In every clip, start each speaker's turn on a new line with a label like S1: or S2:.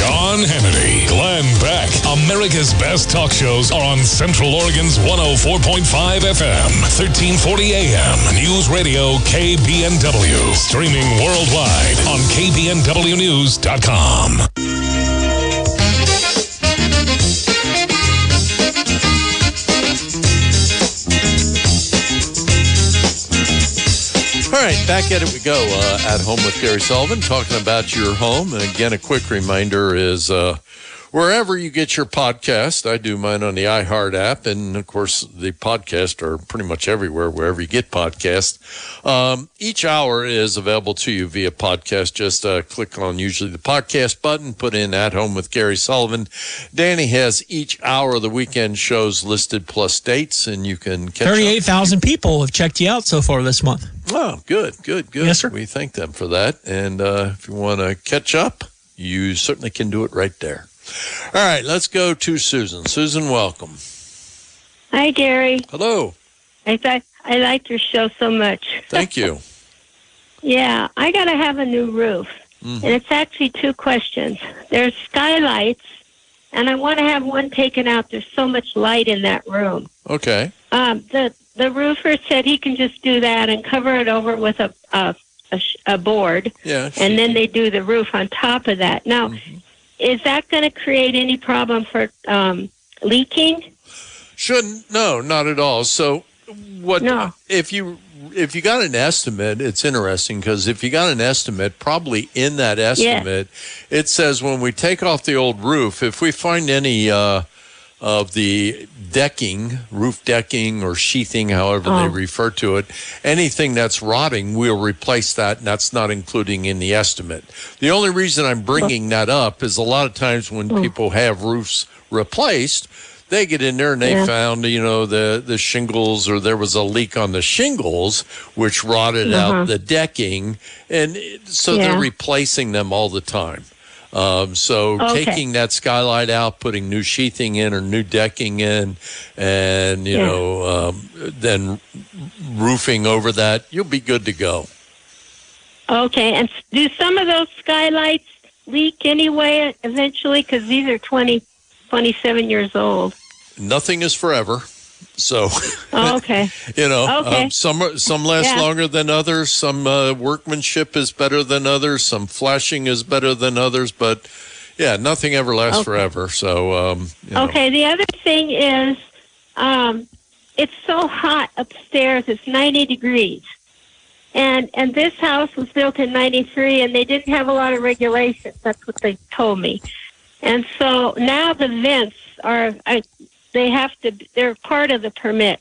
S1: Sean Hannity, Glenn Beck. America's best talk shows are on Central Oregon's 104.5 FM, 1340 AM. News Radio KBNW. Streaming worldwide on KBNWnews.com.
S2: All right, back at it we go. At Home with Gary Sullivan, talking about your home. And again, a quick reminder is wherever you get your podcast, I do mine on the iHeart app. And, of course, the podcasts are pretty much everywhere, wherever you get podcasts. Each hour is available to you via podcast. Just click on usually the podcast button, put in At Home with Gary Sullivan. Danny has each hour of the weekend shows listed plus dates, and you can catch
S3: 38,000 people have checked you out so far this month.
S2: Oh, good.
S3: Yes, sir.
S2: We thank them for that. And if you want to catch up, you certainly can do it right there. All right, let's go to Susan. Susan, welcome.
S4: Hi, Gary.
S2: Hello.
S4: I like your show so much.
S2: Thank you.
S4: Yeah, I got to have a new roof.
S2: Mm-hmm.
S4: And it's actually two questions. There's skylights, and I want to have one taken out. There's so much light in that room.
S2: Okay.
S4: The roofer said he can just do that and cover it over with a board.
S2: Yeah.
S4: And then they do the roof on top of that. Now, is that going to create any problem for leaking?
S2: Shouldn't. No, not at all. So what?
S4: No.
S2: If you got an estimate, it's interesting because if you got an estimate, probably in that estimate, it says when we take off the old roof, if we find any of the decking, roof decking or sheathing, however they refer to it, anything that's rotting, we'll replace that, and that's not including in the estimate. The only reason I'm bringing that up is a lot of times when people have roofs replaced, they get in there and they found, the shingles, or there was a leak on the shingles, which rotted out the decking, and so they're replacing them all the time. Taking that skylight out, putting new sheathing in or new decking in, and, then roofing over that, you'll be good to go.
S4: Okay. And do some of those skylights leak anyway eventually? Because these are 27 years old.
S2: Nothing is forever. So,
S4: okay.
S2: Some last longer than others. Some workmanship is better than others. Some flashing is better than others. But, nothing ever lasts forever. So,
S4: Okay, the other thing is it's so hot upstairs. It's 90 degrees. And this house was built in 93, and they didn't have a lot of regulations. That's what they told me. And so now the vents are... they're part of the permit.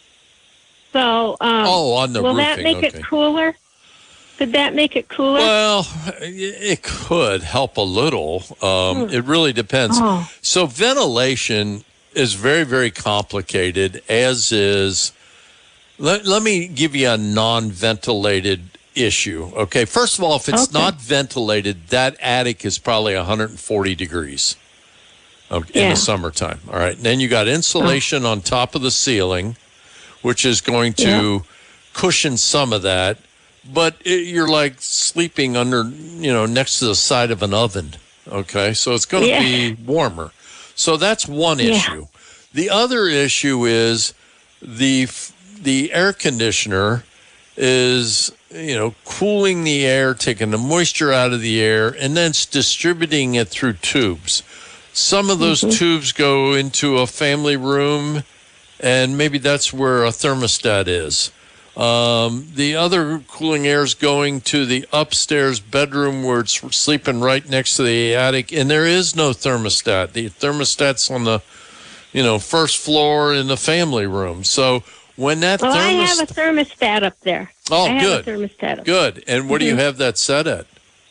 S4: So,
S2: on the
S4: will
S2: roofing,
S4: that make it cooler? Could that make it cooler?
S2: Well, it could help a little. It really depends. So ventilation is very, very complicated, as is... Let me give you a non-ventilated issue. Okay, first of all, if it's not ventilated, that attic is probably 140 degrees. In the summertime. All right. And then you got insulation on top of the ceiling, which is going to cushion some of that. But you're like sleeping under, next to the side of an oven. Okay. So it's going to be warmer. So that's one issue. The other issue is the air conditioner is, cooling the air, taking the moisture out of the air, and then it's distributing it through tubes. Some of those tubes go into a family room, and maybe that's where a thermostat is. The other cooling air is going to the upstairs bedroom where it's sleeping right next to the attic, and there is no thermostat. The thermostat's on the, first floor in the family room. So when that
S4: I have a thermostat up there.
S2: Oh,
S4: I
S2: good.
S4: have a thermostat up
S2: Good. And what do you have that set at?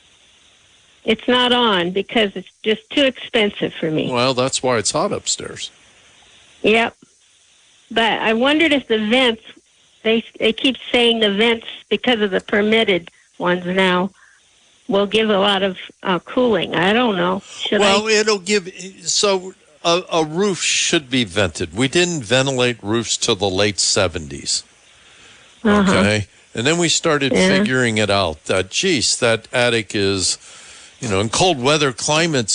S4: It's not on because it's just too expensive for me.
S2: Well, that's why it's hot upstairs.
S4: Yep. But I wondered if the vents, they keep saying the vents, because of the permitted ones now, will give a lot of cooling. I don't know.
S2: It'll give... So a roof should be vented. We didn't ventilate roofs till the late 70s. Okay? And then we started figuring it out that, that attic is... in cold weather climates,